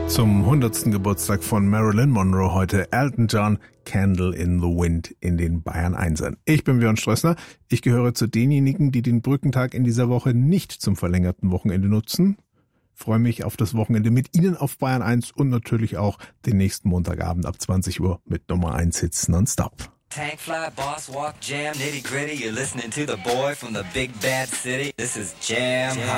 Zum 100. Geburtstag von Marilyn Monroe heute Elton John, Candle in the Wind in den Bayern 1ern. Ich bin Björn Strössner. Ich gehöre zu denjenigen, die den Brückentag in dieser Woche nicht zum verlängerten Wochenende nutzen. Freue mich auf das Wochenende mit Ihnen auf Bayern 1 und natürlich auch den nächsten Montagabend ab 20 Uhr mit Nummer 1 Hits nonstop. Tank fly, boss walk, jam, nitty gritty. You're listening to the boy from the big bad city. This is Jam Hot.